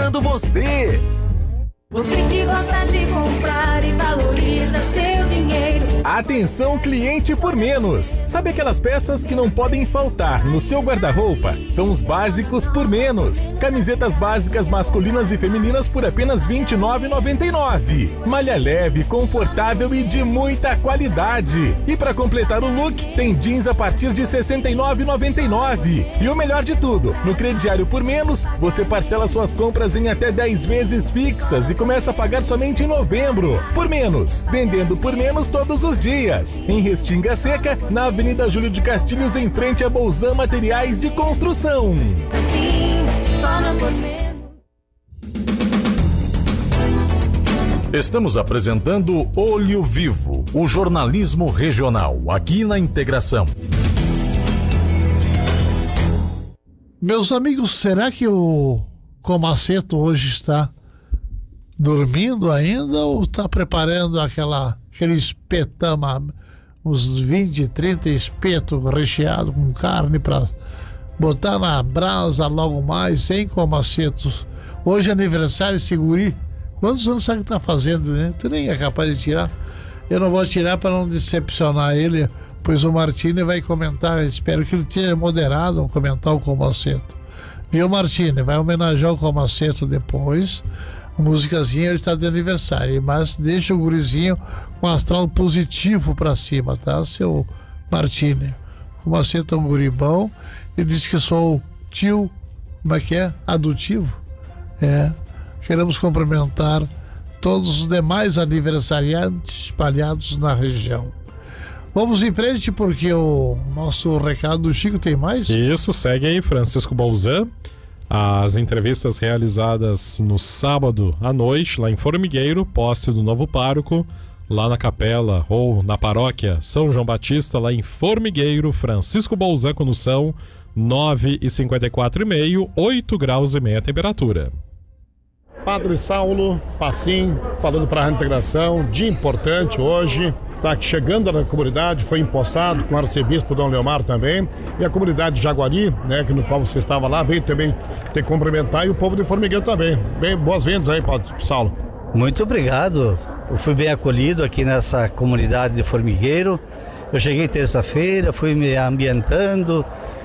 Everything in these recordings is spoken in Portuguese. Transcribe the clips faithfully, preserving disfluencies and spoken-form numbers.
valorizando você. Você que gosta de comprar e valoriza seu dinheiro. Atenção, cliente por menos. Sabe aquelas peças que não podem faltar no seu guarda-roupa? São os básicos por menos. Camisetas básicas masculinas e femininas por apenas vinte e nove reais e noventa e nove centavos. Malha leve, confortável e de muita qualidade. E para completar o look, tem jeans a partir de sessenta e nove reais e noventa e nove centavos. E o melhor de tudo, no crediário por menos, você parcela suas compras em até dez vezes fixas e começa a pagar somente em novembro. Por menos, vendendo por menos todos os dias. Em Restinga Seca, na Avenida Júlio de Castilhos, em frente a Bolzan Materiais de Construção. Sim, só não por menos. Estamos apresentando Olho Vivo, o jornalismo regional, aqui na Integração. Meus amigos, será que o Comaceto hoje está dormindo ainda ou está preparando aquela, aquele espetama, uns vinte, trinta espetos recheados com carne para botar na brasa logo mais, hein, Comacetos? Hoje é aniversário esse guri. Quantos anos sabe que está fazendo, né? Tu nem é capaz de tirar. Eu não vou tirar para não decepcionar ele, pois o Martini vai comentar. Espero que ele tenha moderado ao comentar o Comaceto. Viu, Martini? Vai homenagear o Comaceto depois. A musicazinha, ele está de aniversário, mas deixa o gurizinho com astral positivo pra cima, tá, seu Martini? O Maceto é um guribão. Ele disse que sou tio, como é que é? Adutivo? É. Queremos cumprimentar todos os demais aniversariantes espalhados na região. Vamos em frente porque o nosso recado do Chico tem mais? Isso, segue aí, Francisco Bolzan. As entrevistas realizadas no sábado à noite, lá em Formigueiro, posse do novo pároco, lá na capela ou na paróquia São João Batista, lá em Formigueiro, Francisco Bolzan, condução nove e cinquenta e quatro e meio, oito graus e meia a temperatura. Padre Saulo Facim, falando para a integração, dia importante hoje. Está chegando na comunidade, foi empossado com o arcebispo Dom Leomar também, e a comunidade de Jaguari, né, que no qual você estava lá, veio também te cumprimentar, e o povo de Formigueiro também. Bem, boas-vindas aí, Padre Saulo. Muito obrigado, eu fui bem acolhido aqui nessa comunidade de Formigueiro. Eu cheguei terça-feira, fui me ambientando,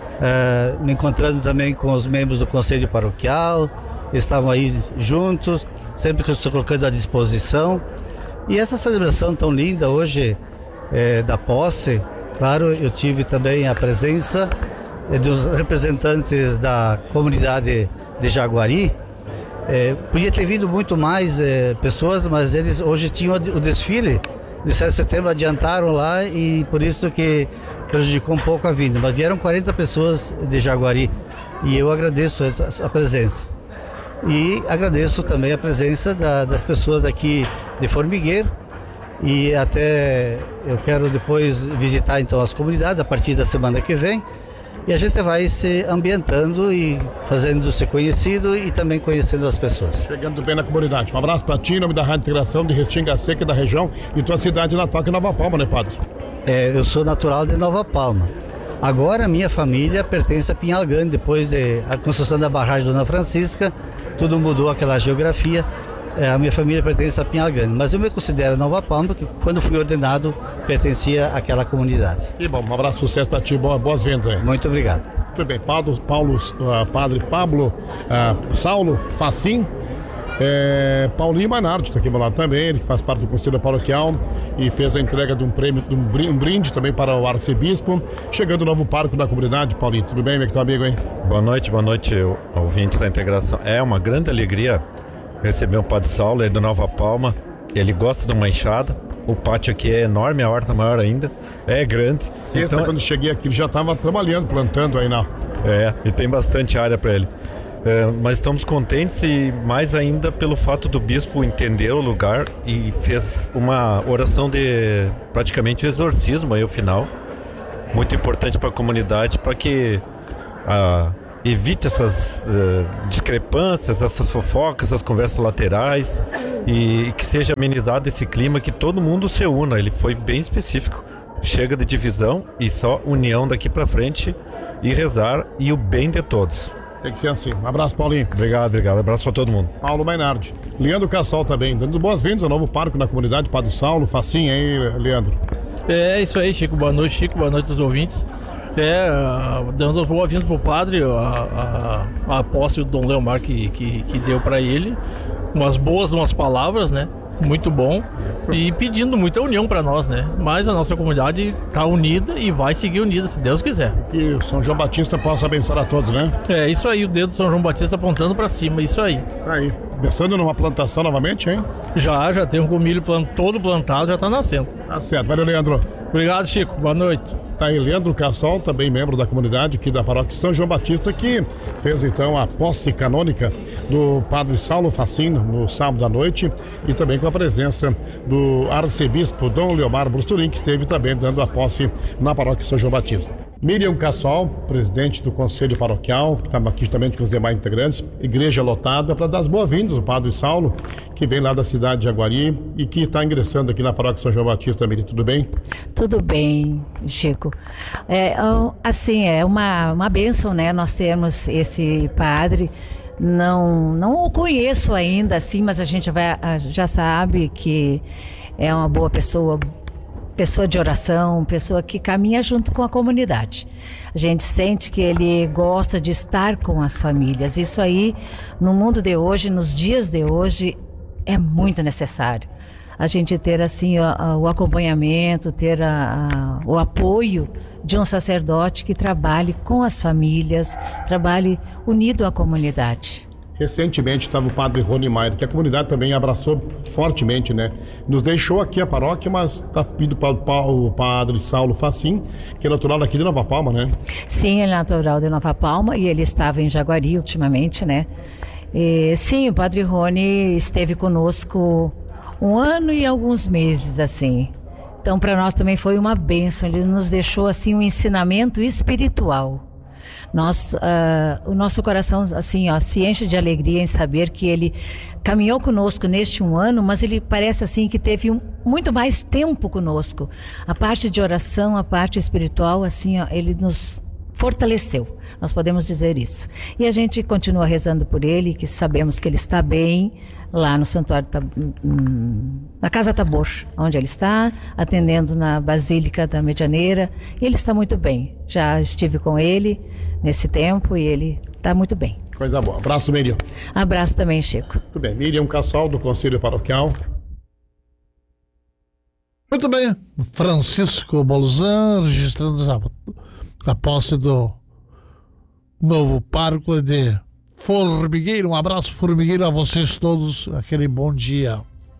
uh, me encontrando também com os membros do Conselho Paroquial, estavam aí juntos, sempre que eu estou colocando à disposição. E essa celebração tão linda hoje é, da posse, claro, eu tive também a presença é, dos representantes da comunidade de Jaguari. É, podia ter vindo muito mais é, pessoas, mas eles hoje tinham o desfile de sete de setembro, adiantaram lá e por isso que prejudicou um pouco a vinda. Mas vieram quarenta pessoas de Jaguari e eu agradeço a, a presença. E agradeço também a presença da, das pessoas aqui de Formigueiro e até eu quero depois visitar então as comunidades a partir da semana que vem e a gente vai se ambientando e fazendo-se conhecido e também conhecendo as pessoas. Chegando bem na comunidade. Um abraço para ti, em nome da Rádio Integração de Restinga Seca e da região e tua cidade natal aqui em Nova Palma, né, Padre? É, eu sou natural de Nova Palma. Agora minha família pertence a Pinhal Grande, depois da construção da barragem Dona Francisca. Tudo mudou aquela geografia, é, a minha família pertence a Pinhal Grande, mas eu me considero Nova Palma, porque quando fui ordenado pertencia àquela comunidade. Que bom, um abraço, sucesso para ti, boas-vindas aí. Muito obrigado. Muito bem, Paulo, Paulo uh, Padre Pablo uh, Saulo Facim, é, Paulinho Manardi está aqui do lado também, ele que faz parte do Conselho Paroquial e fez a entrega de um prêmio, de um brinde também para o arcebispo. Chegando o novo pároco da comunidade, Paulinho, tudo bem, meu teu amigo, hein? Boa noite, boa noite, ouvintes da Integração. É uma grande alegria receber o Padre Saulo aí do Nova Palma, ele gosta de uma enxada, o pátio aqui é enorme, a horta maior ainda, é grande. Sexta, então, quando cheguei aqui, ele já estava trabalhando, plantando aí na... É, e tem bastante área para ele. É, mas estamos contentes e mais ainda pelo fato do bispo entender o lugar e fez uma oração de praticamente exorcismo aí ao final, muito importante para a comunidade, para que ah, evite essas uh, discrepâncias, essas fofocas, essas conversas laterais e, e que seja amenizado esse clima, que todo mundo se una. Ele foi bem específico, chega de divisão e só união daqui para frente e rezar e o bem de todos. Tem que ser assim. Um abraço, Paulinho. Obrigado, obrigado. Um abraço pra todo mundo. Paulo Mainardi. Leandro Cassol também, dando boas-vindas ao novo parque na comunidade Padre Saulo. Facinho, hein, Leandro? É isso aí, Chico. Boa noite, Chico. Boa noite aos ouvintes. É, uh, dando as boas-vindas pro padre, a, a, a posse do Dom Leomar que, que, que deu para ele. Umas boas, umas palavras, né? Muito bom. E pedindo muita união para nós, né? Mas a nossa comunidade tá unida e vai seguir unida, se Deus quiser. Que o São João Batista possa abençoar a todos, né? É isso aí, o dedo do São João Batista apontando para cima, isso aí. Isso aí. Pensando numa plantação novamente, hein? Já, já tem um comilho plant, todo plantado, já tá nascendo. Tá certo. Valeu, Leandro. Obrigado, Chico. Boa noite. Tá aí Leandro Cassol, também membro da comunidade aqui da paróquia São João Batista, que fez então a posse canônica do padre Saulo Facim no sábado à noite, e também com a presença do arcebispo Dom Leomar Brusturim, que esteve também dando a posse na paróquia São João Batista. Miriam Cassol, presidente do Conselho Paroquial, que estava aqui também com os demais integrantes, igreja lotada, para dar as boas-vindas ao padre Saulo, que vem lá da cidade de Jaguari e que está ingressando aqui na paróquia São João Batista. Miriam, tudo bem? Tudo bem, Chico. É, assim, é uma, uma bênção, né, nós termos esse padre. Não, não o conheço ainda, assim, mas a gente vai, já sabe que é uma boa pessoa, pessoa de oração, pessoa que caminha junto com a comunidade. A gente sente que ele gosta de estar com as famílias. Isso aí, no mundo de hoje, nos dias de hoje, é muito necessário. A gente ter assim o, o acompanhamento, ter a, a, o apoio de um sacerdote que trabalhe com as famílias, trabalhe unido à comunidade. Recentemente estava o padre Rony Maier, que a comunidade também abraçou fortemente, né? Nos deixou aqui a paróquia, mas está pedindo para o padre Saulo Facim, que é natural daqui de Nova Palma, né? Sim, ele é natural de Nova Palma e ele estava em Jaguari ultimamente, né? E, sim, o padre Rony esteve conosco um ano e alguns meses, assim. Então, para nós também foi uma bênção. Ele nos deixou, assim, um ensinamento espiritual. Nós, uh, o nosso coração, assim, ó, se enche de alegria em saber que ele caminhou conosco neste um ano, mas ele parece, assim, que teve um, muito mais tempo conosco. A parte de oração, a parte espiritual, assim, ó, ele nos fortaleceu. Nós podemos dizer isso. E a gente continua rezando por ele, que sabemos que ele está bem lá no Santuário, na Casa Tabor, onde ele está, atendendo na Basílica da Medianeira. E ele está muito bem. Já estive com ele nesse tempo e ele está muito bem. Coisa boa. Abraço, Miriam. Abraço também, Chico. Tudo bem. Miriam Cassol, do Conselho Paroquial. Muito bem. Francisco Bolzan, registrando a, a posse do novo parque de Formigueiro. Um abraço, Formigueiro, a vocês todos. Aquele bom dia.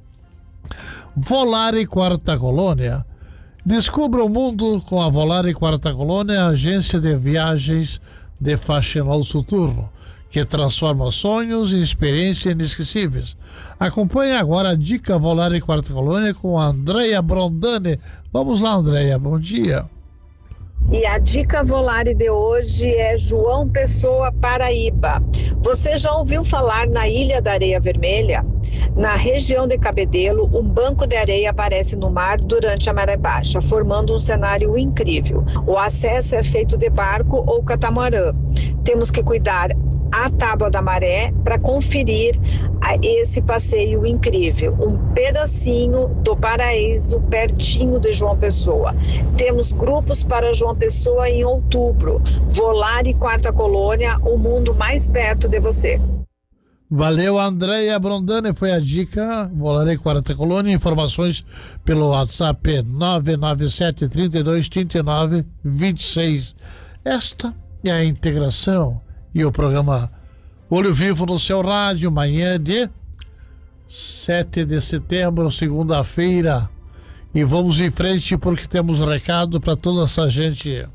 Volare Quarta Colônia. Descubra o mundo com a Volare Quarta Colônia, agência de viagens de Faxinal Soturno, que transforma sonhos em experiências inesquecíveis. Acompanhe agora a dica Volare Quarta Colônia com a Andréia Brondani. Vamos lá, Andréia, bom dia. E a dica Volare de hoje é João Pessoa, Paraíba. Você já ouviu falar na Ilha da Areia Vermelha? Na região de Cabedelo, um banco de areia aparece no mar durante a maré baixa, formando um cenário incrível. O acesso é feito de barco ou catamarã. Temos que cuidar a tábua da maré para conferir esse passeio incrível. Um pedacinho do paraíso pertinho de João Pessoa. Temos grupos para João Pessoa em outubro. Volare Quarta Colônia, o mundo mais perto de você. Valeu, Andréia Brondani, foi a dica. Volare Quarta Colônia, informações pelo WhatsApp nove nove sete, três dois, três nove, dois seis. Esta é a integração e o programa Olho Vivo no seu rádio, manhã de sete de setembro, segunda-feira. E vamos em frente porque temos um recado para toda essa gente.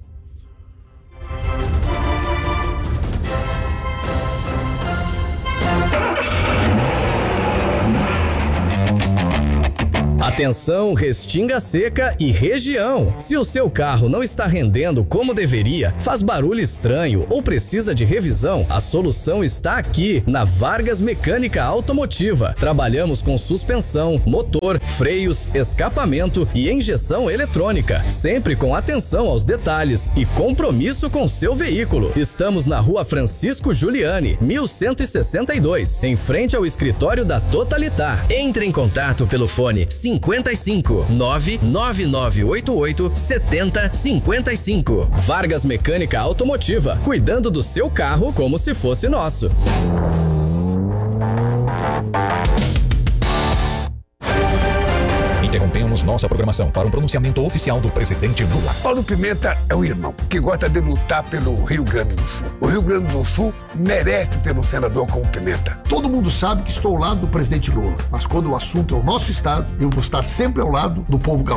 Atenção, Restinga Seca e região. Se o seu carro não está rendendo como deveria, faz barulho estranho ou precisa de revisão, a solução está aqui, na Vargas Mecânica Automotiva. Trabalhamos com suspensão, motor, freios, escapamento e injeção eletrônica, sempre com atenção aos detalhes e compromisso com seu veículo. Estamos na Rua Francisco Giuliani, mil cento e sessenta e dois, em frente ao escritório da Totalitar. Entre em contato pelo fone cinquenta e cinco, nove nove nove oito oito, setenta cinquenta e cinco. Vargas Mecânica Automotiva, cuidando do seu carro como se fosse nosso. Interrompemos nossa programação para um pronunciamento oficial do presidente Lula. Paulo Pimenta é um irmão que gosta de lutar pelo Rio Grande do Sul. O Rio Grande do Sul merece ter um senador como Pimenta. Todo mundo sabe que estou ao lado do presidente Lula, mas quando o assunto é o nosso estado, eu vou estar sempre ao lado do povo gaúcho.